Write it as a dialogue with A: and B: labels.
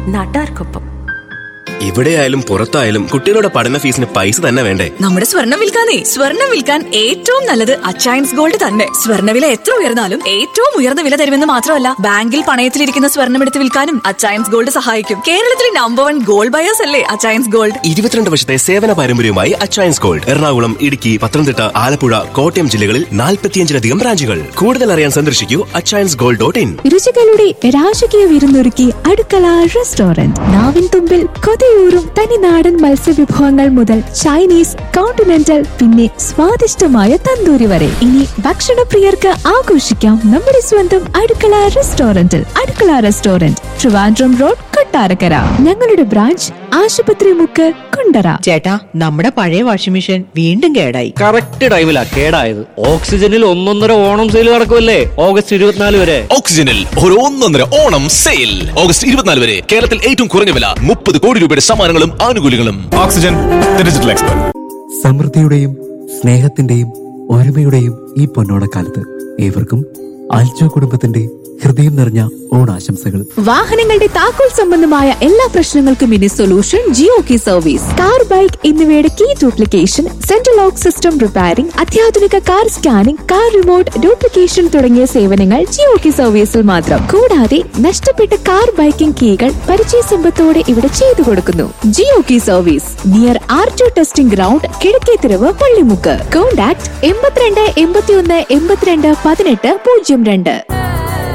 A: നാട്ടാർക്കൊപ്പം.
B: എവിടെയായാലും പുറത്തായാലും കുട്ടികളുടെ പഠന ഫീസിന് പൈസ തന്നെ വേണ്ടേ?
C: നമ്മുടെ സ്വർണ്ണം വിൽക്കാനേ, സ്വർണ്ണം വിൽക്കാൻ ഏറ്റവും നല്ലത് അച്ചയൻസ് ഗോൾഡ് തന്നെ. സ്വർണ്ണവില എത്ര ഉയർന്നാലും ഏറ്റവും ഉയർന്ന വില തരുമെന്ന് മാത്രമല്ല, ബാങ്കിൽ പണയത്തിലിരിക്കുന്ന സ്വർണ്ണം എടുത്ത് വിൽക്കാനും അച്ചയൻസ് ഗോൾഡ് സഹായിക്കും. കേരളത്തിലെ നമ്പർ 1 ഗോൾഡ് ബയേഴ്സ് അല്ലേ അച്ചയൻസ് ഗോൾഡ്.
B: 22 വർഷത്തെ സേവന പാരമ്പര്യവുമായി അച്ചയൻസ് ഗോൾഡ്. എറണാകുളം, ഇടുക്കി, പത്തനംതിട്ട, ആലപ്പുഴ, കോട്ടയം ജില്ലകളിൽ 45-ലധികം ബ്രാഞ്ചുകൾ. കൂടുതൽ അറിയാൻ സന്ദർശിക്കൂ achainsgold.in.
D: രുചികളുടെ രാജകീയ വിരുന്നൊരുക്കി അടുക്കള റെസ്റ്റോറന്റ്. നാവിൻ തുമ്പിൽ കൊതിയൂറും തനിനാടൻ മത്സ്യവിഭവങ്ങൾ മുതൽ ചൈനീസ്, കോണ്ടിനെന്റൽ, പിന്നെ സ്വാദിഷ്ടമായ തന്തൂരി വരെ. ഇനി ഭക്ഷണപ്രിയർക്ക് ആഘോഷിക്കാം നമ്മുടെ സ്വന്തം അടുക്കള റെസ്റ്റോറന്റിൽ. അടുക്കള റെസ്റ്റോറന്റ്, ട്രിവാൻഡ്രം റോഡ്, കൊട്ടാരക്കര. ഞങ്ങളുടെ ബ്രാഞ്ച് ആശുപത്രി മുക്ക്, കുണ്ടറ.
E: ചേട്ടാ, നമ്മുടെ പഴയ വാഷിംഗ് മെഷീൻ വീണ്ടും കേടായി.
F: കറക്റ്റ് ടൈമിലാ കേടായത്. ഓക്സിജനിൽ 1.5 ഓണം സെയിൽ നടക്കുമല്ലേ ഓഗസ്റ്റ് 24 വരെ.
G: ഓക്സിജനിൽ ഒരു 1.5 ഓണം സെയിൽ ഓഗസ്റ്റ് 24 വരെ. കേരളത്തിൽ ഏറ്റവും കുറഞ്ഞ വില, 30 കോടി രൂപയുടെ സമ്മാനങ്ങളും ആനുകൂല്യങ്ങളും. Oxygen, digital expert.
H: സമൃദ്ധിയുടെയും സ്നേഹത്തിന്റെയും ഒരുമയുടെയും ഈ പൊന്നോണക്കാലത്ത് ഏവർക്കും ആൽജോ കുടുംബത്തിന്റെ ഹൃദയം നിറഞ്ഞ ഓണാശംസകൾ.
D: വാഹനങ്ങളുടെ താക്കോൽ സംബന്ധമായ എല്ലാ പ്രശ്നങ്ങൾക്കും ഇനി സൊല്യൂഷൻ ജിയോകി സർവീസ്. കാർ, ബൈക്ക് എന്നിവയുടെ key duplication, central lock system repairing, അത്യാധുനിക car scanning, car remote duplication തുടങ്ങിയ സേവനങ്ങൾ ജിയോകി സർവീസിൽ മാത്രം. കൂടാതെ നഷ്ടപ്പെട്ട കാർ, ബൈക്കിംഗ് കീകൾ പരിചയസമ്പത്തോടെ ഇവിടെ ചെയ്തു കൊടുക്കുന്നു. ജിയോകി service, near R2 testing ground, Kizhakkethiruvu, Pallimukku. Contact 82 81 82 18 02.